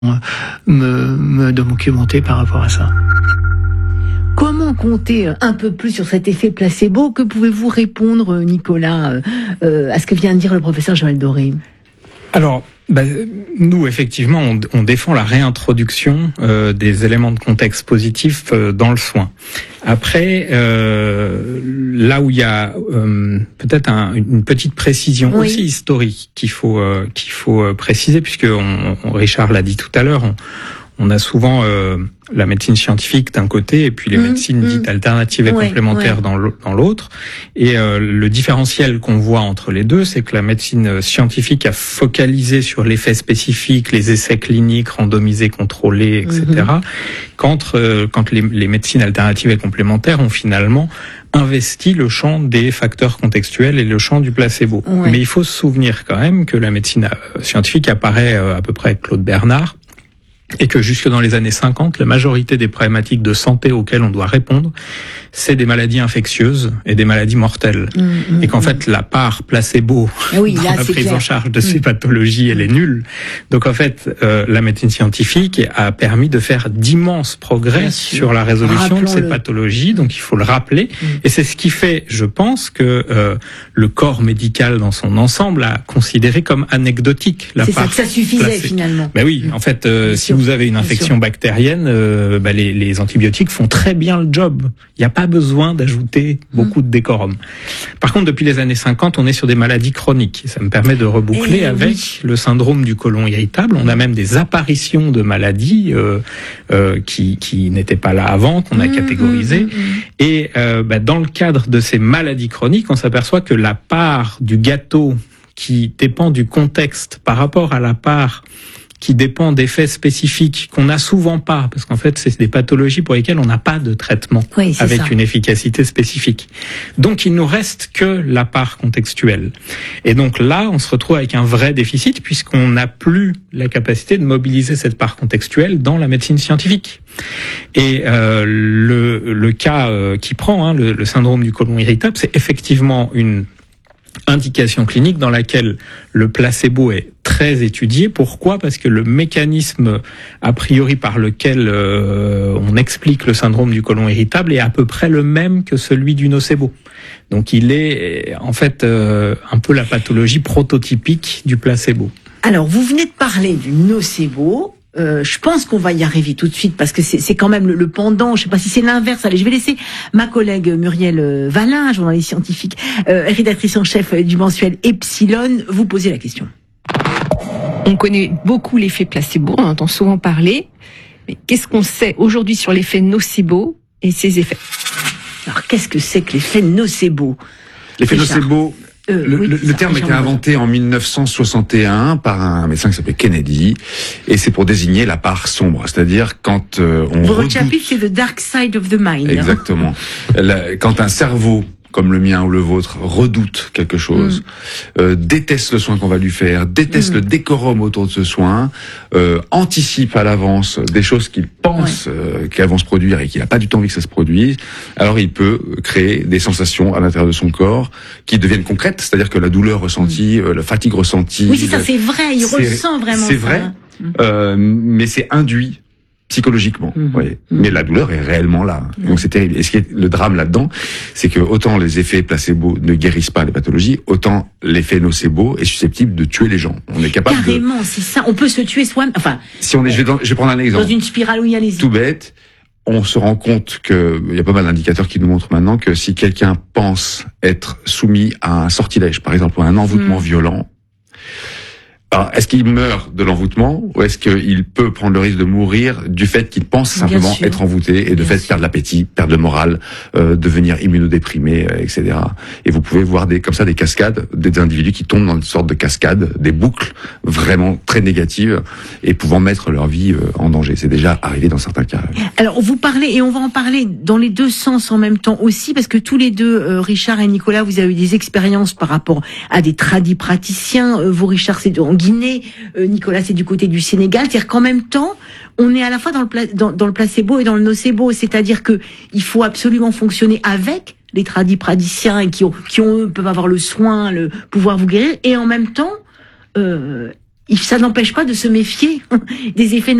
me documenter par rapport à ça. Comment compter un peu plus sur cet effet placebo? Que pouvez-vous répondre, Nicolas, à ce que vient de dire le professeur Joël Doré? Alors, nous, effectivement, on défend la réintroduction des éléments de contexte positifs dans le soin. Après, là où il y a peut-être une petite précision aussi historique qu'il faut préciser, puisque Richard l'a dit tout à l'heure, on a souvent la médecine scientifique d'un côté et puis les médecines dites alternatives et complémentaires dans l'autre. Et le différentiel qu'on voit entre les deux, c'est que la médecine scientifique a focalisé sur l'effet spécifique, les essais cliniques randomisés, contrôlés, etc. Quand les médecines alternatives et complémentaires ont finalement investi le champ des facteurs contextuels et le champ du placebo. Mais il faut se souvenir quand même que la médecine scientifique apparaît à peu près avec Claude Bernard, et que jusque dans les années 50, la majorité des problématiques de santé auxquelles on doit répondre, c'est des maladies infectieuses et des maladies mortelles. Et qu'en fait, la part placebo dans la prise en charge de ces pathologies, elle est nulle. Donc en fait, la médecine scientifique a permis de faire d'immenses progrès sur la résolution de ces pathologies. Donc il faut le rappeler. Et c'est ce qui fait, je pense, que le corps médical dans son ensemble a considéré comme anecdotique la part. C'est ça que ça suffisait finalement. Ben oui, en fait, si vous avez une infection bactérienne, les antibiotiques font très bien le job. Il n'y a pas besoin d'ajouter beaucoup de décorum. Par contre, depuis les années 50, on est sur des maladies chroniques. Et ça me permet de reboucler avec le syndrome du côlon irritable. On a même des apparitions de maladies qui n'étaient pas là avant, qu'on a catégorisées. Et dans le cadre de ces maladies chroniques, on s'aperçoit que la part du gâteau qui dépend du contexte par rapport à la part qui dépend d'effets spécifiques qu'on n'a souvent pas, parce qu'en fait, c'est des pathologies pour lesquelles on n'a pas de traitement avec une efficacité spécifique. Donc, il nous reste que la part contextuelle. Et donc là, on se retrouve avec un vrai déficit, puisqu'on n'a plus la capacité de mobiliser cette part contextuelle dans la médecine scientifique. Et le cas qui prend, le syndrome du côlon irritable, c'est effectivement une indication clinique dans laquelle le placebo est très étudié. Pourquoi ? Parce que le mécanisme a priori par lequel on explique le syndrome du côlon irritable est à peu près le même que celui du nocebo. Donc il est en fait un peu la pathologie prototypique du placebo. Alors vous venez de parler du nocebo. Je pense qu'on va y arriver tout de suite parce que c'est quand même le pendant. Je sais pas si c'est l'inverse. Allez, je vais laisser ma collègue Muriel Valin, journaliste scientifique, rédactrice en chef du mensuel Epsilon, vous poser la question. On connaît beaucoup l'effet placebo, on entend souvent parler. Mais qu'est-ce qu'on sait aujourd'hui sur l'effet nocebo et ses effets ? Alors, qu'est-ce que c'est que l'effet nocebo ? L'effet nocebo. Le terme a été inventé en 1961 par un médecin qui s'appelait Kennedy, et c'est pour désigner la part sombre, c'est-à-dire quand on Votre chapitre, c'est The Dark Side of the Mind. Exactement. Quand un cerveau comme le mien ou le vôtre redoute quelque chose, déteste le soin qu'on va lui faire, déteste le décorum autour de ce soin, anticipe à l'avance des choses qu'il pense qu'elles vont se produire et qu'il n'a pas du tout envie que ça se produise, alors il peut créer des sensations à l'intérieur de son corps qui deviennent concrètes, c'est-à-dire que la douleur ressentie, la fatigue ressentie... Oui, c'est ça, c'est vrai, il ressent vraiment ça. C'est vrai, mais c'est induit psychologiquement, voyez. Mais la douleur est réellement là. Donc c'est terrible. Et ce qui est le drame là-dedans, c'est que autant les effets placebo ne guérissent pas les pathologies, autant l'effet nocebo est susceptible de tuer les gens. On est capable Carrément, c'est ça. On peut se tuer soi-même. Enfin. Si on est, je vais prendre un exemple. Dans une spirale où il y a les... Tout bête. On se rend compte que il y a pas mal d'indicateurs qui nous montrent maintenant que si quelqu'un pense être soumis à un sortilège, par exemple, ou à un envoûtement violent, alors, est-ce qu'il meurt de l'envoûtement ou est-ce qu'il peut prendre le risque de mourir du fait qu'il pense simplement être envoûté et de fait perdre l'appétit, perdre le moral, devenir immunodéprimé, etc. Et vous pouvez voir comme ça des cascades, des individus qui tombent dans une sorte de cascade, des boucles vraiment très négatives et pouvant mettre leur vie en danger. C'est déjà arrivé dans certains cas. Alors vous parlez, et on va en parler dans les deux sens en même temps aussi, parce que tous les deux, Richard et Nicolas, vous avez eu des expériences par rapport à des tradis praticiens. Vous, Richard, c'est en Guinée, Nicolas, c'est du côté du Sénégal. C'est-à-dire qu'en même temps, on est à la fois dans le placebo et dans le nocebo. C'est-à-dire que il faut absolument fonctionner avec les tradis praticiens et qui peuvent avoir le soin, le pouvoir vous guérir, et en même temps, ça n'empêche pas de se méfier des effets